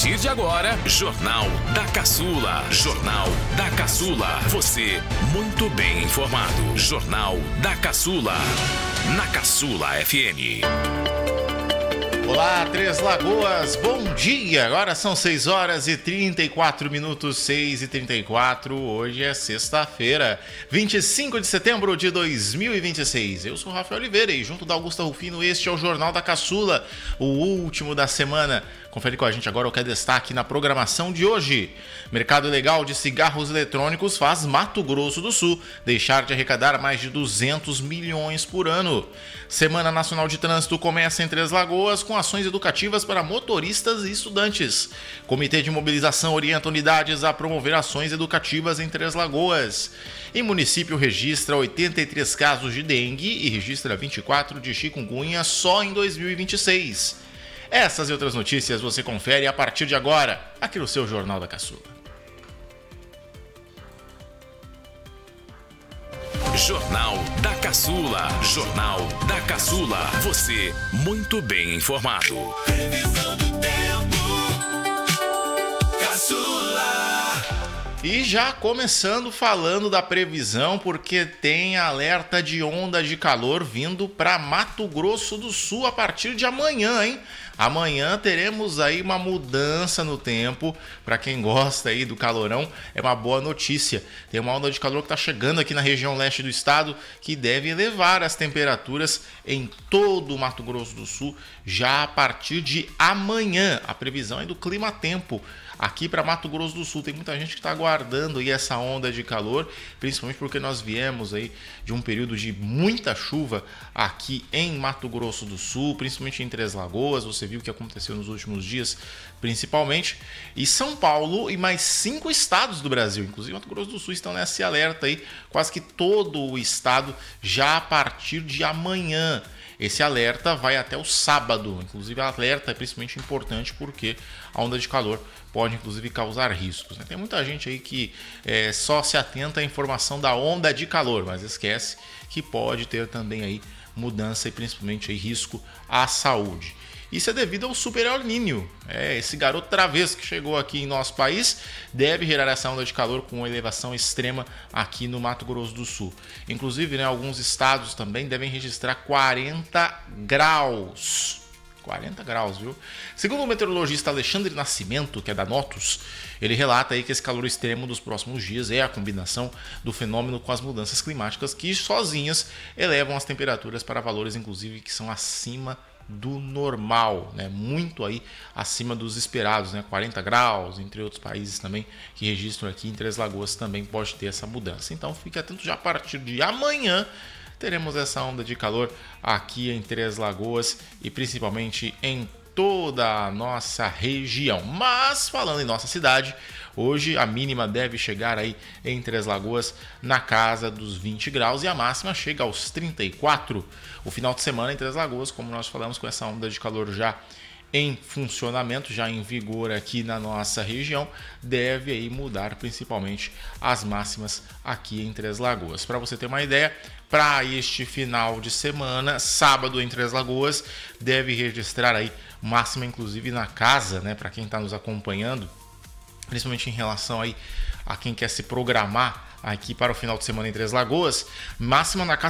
partir de agora, Jornal da Caçula. Jornal da Caçula. Você muito bem informado. Jornal da Caçula. Na Caçula FM. Olá, Três Lagoas, bom dia! Agora são 6 horas e 34 minutos, 6h34. Hoje é sexta-feira, 25 de setembro de 2026. Eu sou o Rafael Oliveira e junto da Augusta Rufino, este é o Jornal da Caçula, o último da semana. Confere com a gente agora o que é destaque na programação de hoje. Mercado ilegal de cigarros eletrônicos faz Mato Grosso do Sul deixar de arrecadar mais de 200 milhões por ano. Semana Nacional de Trânsito começa em Três Lagoas com ações educativas para motoristas e estudantes. Comitê de Mobilização orienta unidades a promover ações educativas em Três Lagoas. E município registra 83 casos de dengue e registra 24 de chikungunya só em 2026. Essas e outras notícias você confere a partir de agora, aqui no seu Jornal da Caçula. Jornal da Caçula. Jornal da Caçula. Você muito bem informado. Previsão do tempo. Caçula. E já começando falando da previsão, porque tem alerta de onda de calor vindo para Mato Grosso do Sul a partir de amanhã, hein? Amanhã teremos aí uma mudança no tempo. Para quem gosta aí do calorão, é uma boa notícia. Tem uma onda de calor que está chegando aqui na região leste do estado, que deve elevar as temperaturas em todo o Mato Grosso do Sul já a partir de amanhã. A previsão é do Clima Tempo. Aqui para Mato Grosso do Sul tem muita gente que está aguardando aí essa onda de calor, principalmente porque nós viemos aí de um período de muita chuva aqui em Mato Grosso do Sul, principalmente em Três Lagoas. Você viu o que aconteceu nos últimos dias, principalmente. E São Paulo e mais 5 estados do Brasil, inclusive Mato Grosso do Sul, estão nesse alerta aí, quase que todo o estado já a partir de amanhã. Esse alerta vai até o sábado, inclusive o alerta é principalmente importante porque a onda de calor pode inclusive causar riscos, né? Tem muita gente aí que só se atenta à informação da onda de calor, mas esquece que pode ter também aí mudança e principalmente aí risco à saúde. Isso é devido ao Super El Niño. Esse garoto travesso que chegou aqui em nosso país deve gerar essa onda de calor com elevação extrema aqui no Mato Grosso do Sul. Inclusive, né, alguns estados também devem registrar 40 graus. 40 graus, viu? Segundo o meteorologista Alexandre Nascimento, que é da Notus, ele relata aí que esse calor extremo dos próximos dias é a combinação do fenômeno com as mudanças climáticas que sozinhas elevam as temperaturas para valores, inclusive, que são acima do normal, né? Muito aí acima dos esperados, né? 40 graus, entre outros países também que registram aqui em Três Lagoas também pode ter essa mudança. Então fique atento, já a partir de amanhã teremos essa onda de calor aqui em Três Lagoas e principalmente em toda a nossa região. Mas falando em nossa cidade, hoje a mínima deve chegar aí em Três Lagoas na casa dos 20 graus e a máxima chega aos 34. O final de semana em Três Lagoas, como nós falamos, com essa onda de calor já em funcionamento, já em vigor aqui na nossa região, deve aí mudar principalmente as máximas aqui em Três Lagoas. Para você ter uma ideia, para este final de semana, sábado em Três Lagoas, deve registrar aí máxima inclusive na casa, né, para quem está nos acompanhando, principalmente em relação aí a quem quer se programar aqui para o final de semana em Três Lagoas, máxima na casa